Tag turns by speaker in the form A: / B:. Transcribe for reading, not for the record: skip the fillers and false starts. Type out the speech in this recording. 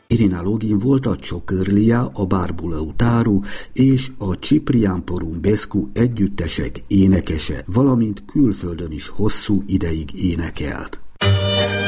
A: Irina Login volt a Ciocărlia, a Barbulău és a Ciprian Porumbescu együttesek énekese, valamint külföldön is hosszú ideig énekelt.